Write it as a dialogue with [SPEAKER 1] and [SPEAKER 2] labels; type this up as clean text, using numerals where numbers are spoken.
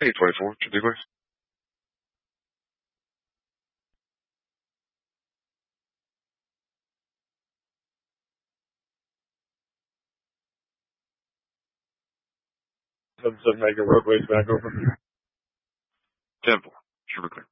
[SPEAKER 1] 824, should be clear. Make a roadways back over. 10-4, should be clear.